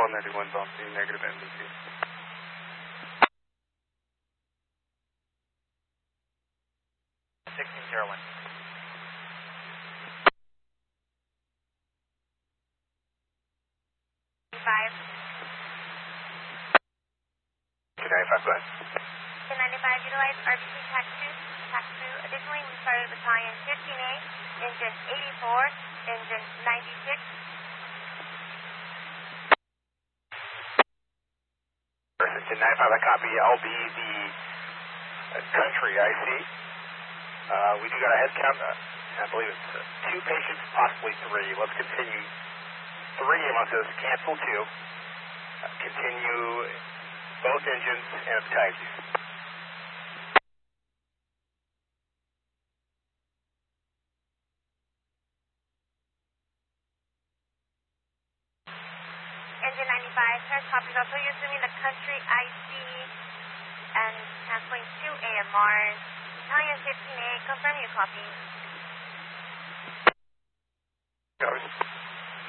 91 bumping, negative NBC. Five. 295, go ahead. 1095, utilize RBC TAC 2. Additionally, we started battalion 15A, engine 84, engine 96. 1095, I copy. I'll be the country IC. We do got a head count. I believe it's 2 patients, possibly 3. Let's continue. 3, unless it's cancel 2. Continue both engines and types. Engine 95, first copy. Also, you're assuming the country IC and canceling 2 AMRs. Battalion 15A, confirm your copy.